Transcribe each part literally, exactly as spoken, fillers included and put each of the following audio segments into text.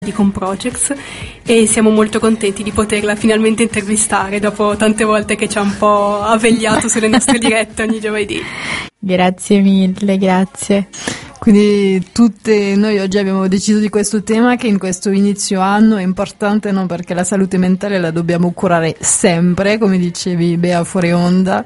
di Comprojects e siamo molto contenti di poterla finalmente intervistare dopo tante volte che ci ha un po' avvegliato sulle nostre dirette ogni giovedì. Grazie mille, grazie. Quindi tutte noi oggi abbiamo deciso di questo tema che in questo inizio anno è importante, no? Perché la salute mentale la dobbiamo curare sempre, come dicevi Bea fuori onda,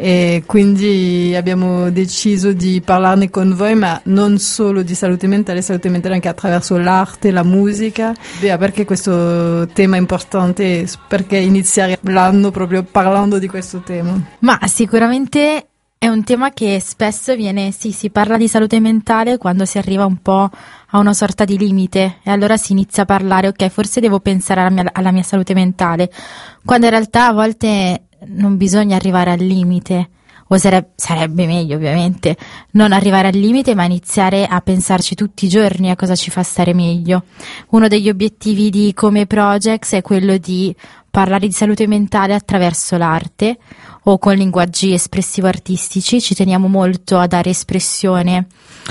e quindi abbiamo deciso di parlarne con voi, ma non solo di salute mentale, salute mentale anche attraverso l'arte, la musica. Bea, perché questo tema è importante? Perché iniziare l'anno proprio parlando di questo tema? Ma sicuramente è un tema che spesso viene, sì, si parla di salute mentale quando si arriva un po' a una sorta di limite e allora si inizia a parlare, ok, forse devo pensare alla mia, alla mia salute mentale, quando in realtà a volte non bisogna arrivare al limite, o sarebbe, sarebbe meglio ovviamente non arrivare al limite ma iniziare a pensarci tutti i giorni a cosa ci fa stare meglio. Uno degli obiettivi di Come Projects è quello di parlare di salute mentale attraverso l'arte o con linguaggi espressivo-artistici. Ci teniamo molto a dare espressione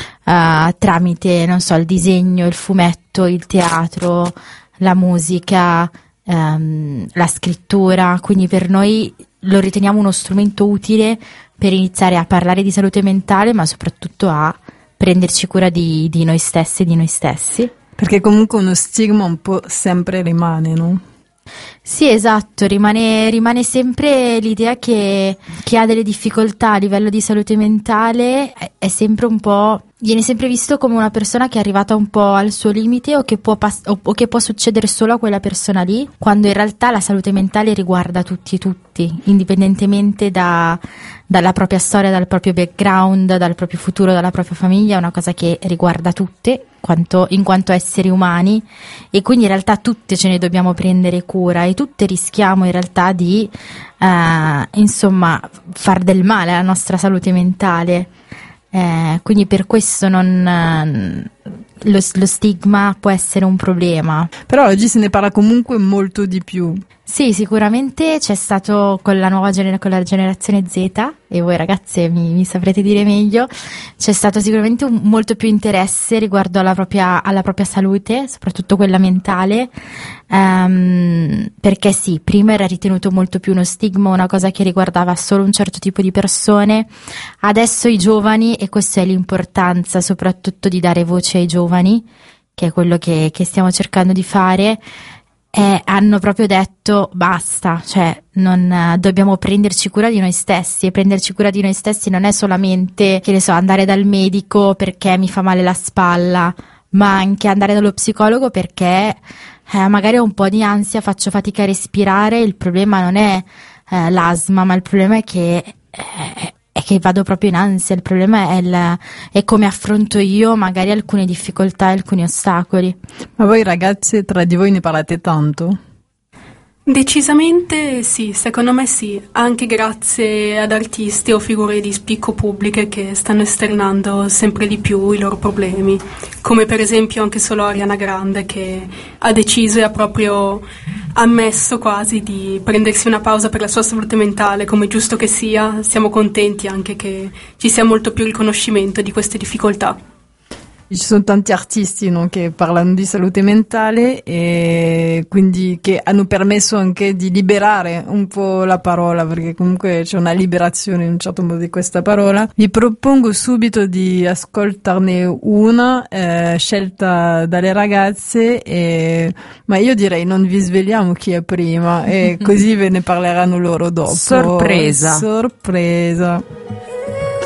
uh, tramite, non so, il disegno, il fumetto, il teatro, la musica, um, la scrittura, quindi per noi lo riteniamo uno strumento utile per iniziare a parlare di salute mentale, ma soprattutto a prenderci cura di, di noi stessi e di noi stessi. Perché comunque uno stigma un po' sempre rimane, no? Sì, esatto, rimane, rimane sempre l'idea che chi ha delle difficoltà a livello di salute mentale è, è sempre un po', viene sempre visto come una persona che è arrivata un po' al suo limite o che può, pass- o, o che può succedere solo a quella persona lì, quando in realtà la salute mentale riguarda tutti e tutti, indipendentemente da, dalla propria storia, dal proprio background, dal proprio futuro, dalla propria famiglia, è una cosa che riguarda tutte quanto, in quanto esseri umani, e quindi in realtà tutte ce ne dobbiamo prendere cura e tutte rischiamo in realtà di eh, insomma far del male alla nostra salute mentale. Eh, quindi per questo non, lo, lo stigma può essere un problema. Però oggi se ne parla comunque molto di più. Sì, sicuramente c'è stato con la nuova gener- con la generazione Z, e voi ragazze mi, mi saprete dire meglio, c'è stato sicuramente un, molto più interesse riguardo alla propria, alla propria salute, soprattutto quella mentale, um, perché sì, prima era ritenuto molto più uno stigma, una cosa che riguardava solo un certo tipo di persone. Adesso i giovani, e questa è l'importanza soprattutto di dare voce ai giovani, che è quello che, che stiamo cercando di fare, Eh, hanno proprio detto basta, cioè non eh, dobbiamo prenderci cura di noi stessi, e prenderci cura di noi stessi non è solamente, che ne so, andare dal medico perché mi fa male la spalla, ma anche andare dallo psicologo perché eh, magari ho un po' di ansia, faccio fatica a respirare. Il problema non è eh, l'asma, ma il problema è che eh, è che vado proprio in ansia. Il problema è, il, è come affronto io magari alcune difficoltà e alcuni ostacoli. Ma voi ragazze tra di voi ne parlate tanto? Decisamente sì, secondo me sì, anche grazie ad artisti o figure di spicco pubbliche che stanno esternando sempre di più i loro problemi, come per esempio anche solo Ariana Grande, che ha deciso e ha proprio ammesso quasi di prendersi una pausa per la sua salute mentale, come giusto che sia. Siamo contenti anche che ci sia molto più riconoscimento di queste difficoltà. Ci sono tanti artisti, no, che parlano di salute mentale e quindi che hanno permesso anche di liberare un po' la parola, perché comunque c'è una liberazione in un certo modo di questa parola. Vi propongo subito di ascoltarne una eh, scelta dalle ragazze, e, ma io direi non vi sveliamo chi è prima e così ve ne parleranno loro dopo. Sorpresa. Sorpresa.